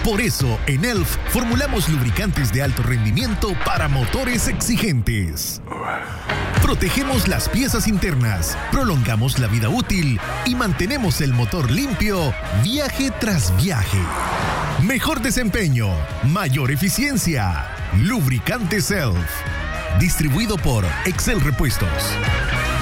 Por eso, en ELF formulamos lubricantes de alto rendimiento para motores exigentes. Protegemos las piezas internas, prolongamos la vida útil y mantenemos el motor limpio viaje tras viaje. Mejor desempeño, mayor eficiencia. Lubricantes ELF. Distribuido por Excel Repuestos.